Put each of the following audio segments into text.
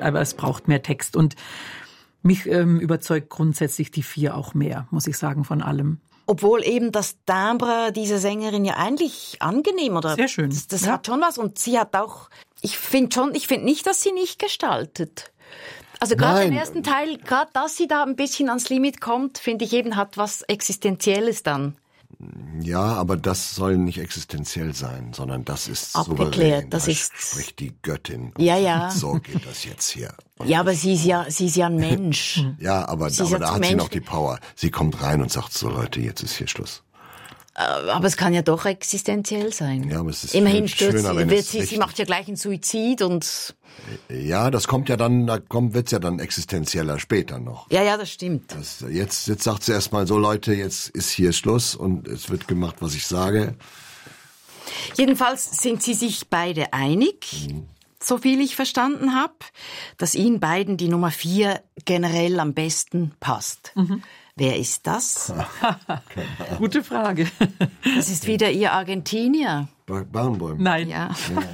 aber es braucht mehr Text. Und mich überzeugt grundsätzlich die 4 auch mehr, muss ich sagen, von allem. Obwohl eben das Timbre dieser Sängerin ja eigentlich angenehm, oder? Sehr schön. Das hat schon was. Und sie hat auch, ich finde nicht, dass sie nicht gestaltet. Also gerade im ersten Teil, gerade dass sie da ein bisschen ans Limit kommt, finde ich eben, hat was Existenzielles dann. Ja, aber das soll nicht existenziell sein, sondern das ist abgeklärt. Souverän. Das ist spricht die Göttin. Ja. So geht das jetzt hier. Ja, aber sie ist ja ein Mensch. Ja, aber da hat sie noch die Power. Sie kommt rein und sagt so, Leute, jetzt ist hier Schluss. Aber es kann ja doch existenziell sein. Ja, aber es ist immerhin schöner, sie macht ja gleich einen Suizid und... Ja, das kommt ja dann, wird's ja dann existenzieller später noch. Ja, das stimmt. Jetzt sagt sie erstmal so, Leute, jetzt ist hier Schluss und es wird gemacht, was ich sage. Jedenfalls sind sie sich beide einig, so viel ich verstanden habe, dass ihnen beiden die Nummer 4 generell am besten passt. Wer ist das? Gute Frage. Das ist wieder ihr Argentinier. Barenboim. Nein. Ja.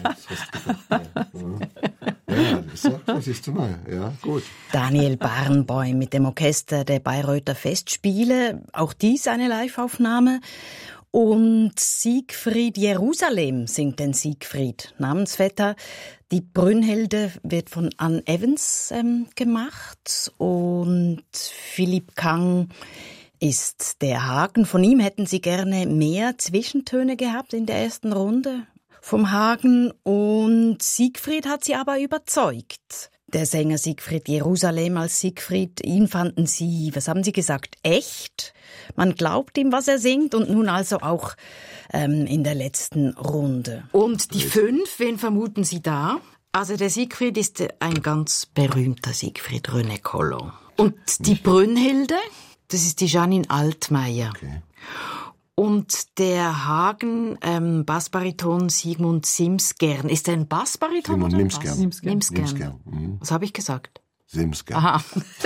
Das siehst du mal. Ja, gut. Daniel Barenboim mit dem Orchester der Bayreuther Festspiele. Auch dies eine Live-Aufnahme. Und Siegfried Jerusalem singt den Siegfried, Namensvetter. Die Brünnhilde wird von Anne Evans gemacht und Philipp Kang ist der Hagen. Von ihm hätten Sie gerne mehr Zwischentöne gehabt in der ersten Runde vom Hagen und Siegfried hat Sie aber überzeugt. Der Sänger Siegfried Jerusalem als Siegfried, ihn fanden Sie, was haben Sie gesagt, echt? Man glaubt ihm, was er singt und nun also auch in der letzten Runde. Und die 5, wen vermuten Sie da? Also der Siegfried ist ein ganz berühmter Siegfried, René Collomb. Und die Brünnhilde, das ist die Janine Altmaier. Okay. Und der Hagen, Bassbariton Sigmund Simsgern. Ist er ein Bassbariton Sigmund oder ein Nimsgern. Nimsgern. Was habe ich gesagt? Simsgern. Aha.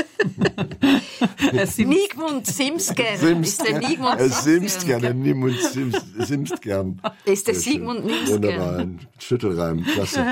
Nigmund Simsgern. Ist der Nigmund Simsgern. Simsgern. Ist der Sigmund Nimsgern. Wunderbar, ein Schüttelreim, klasse.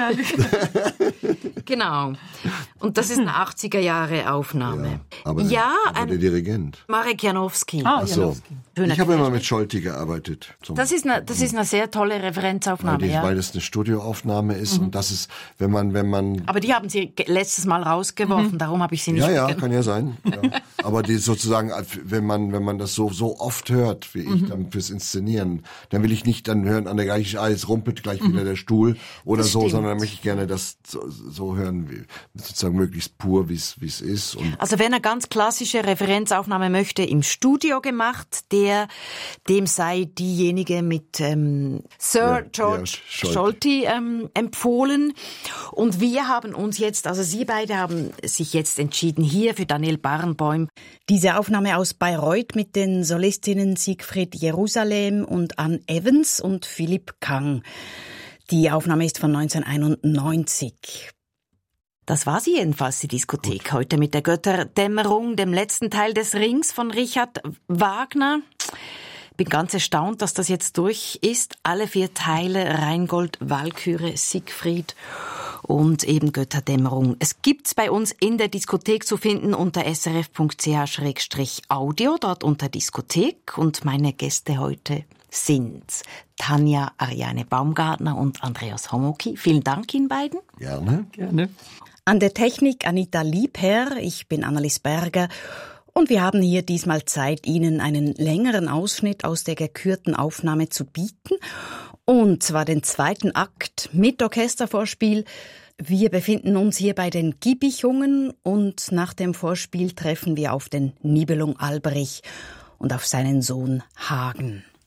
Genau. Und das ist eine 80er-Jahre-Aufnahme. Aber der Dirigent. Marek Janowski. Ach so. Ich habe immer mit Scholti gearbeitet. Das ist eine sehr tolle Referenzaufnahme, weil das eine Studioaufnahme ist und das ist, wenn man... Aber die haben Sie letztes Mal rausgeworfen, darum habe ich sie nicht... Ja, kann ja sein. Ja. Aber die sozusagen, wenn man das so oft hört, wie ich dann fürs Inszenieren, dann will ich nicht dann hören, an der gleichen, jetzt rumpelt gleich wieder der Stuhl oder das so, stimmt. sondern dann möchte ich gerne das so hören, wie, sozusagen möglichst pur, wie es ist. Und also wer eine ganz klassische Referenzaufnahme möchte, im Studio gemacht, dem sei diejenige mit Sir George Scholti empfohlen. Und wir haben uns jetzt, also Sie beide haben sich jetzt entschieden, hier für Daniel Barenboim. Diese Aufnahme aus Bayreuth mit den Solistinnen Siegfried Jerusalem und Anne Evans und Philipp Kang. Die Aufnahme ist von 1991. Das war sie jedenfalls, die Diskothek, heute mit der Götterdämmerung, dem letzten Teil des Rings von Richard Wagner. Bin ganz erstaunt, dass das jetzt durch ist. Alle 4 Teile, Rheingold, Walküre, Siegfried und eben Götterdämmerung. Es gibt's bei uns in der Diskothek zu finden unter srf.ch/audio, dort unter Diskothek. Und meine Gäste heute sind Tanja Ariane Baumgartner und Andreas Homoki. Vielen Dank Ihnen beiden. Gerne. An der Technik Anita Liebherr, ich bin Annelies Berger. Und wir haben hier diesmal Zeit, Ihnen einen längeren Ausschnitt aus der gekürten Aufnahme zu bieten. Und zwar den 2. Akt mit Orchestervorspiel. Wir befinden uns hier bei den Giebichungen und nach dem Vorspiel treffen wir auf den Nibelung Alberich und auf seinen Sohn Hagen.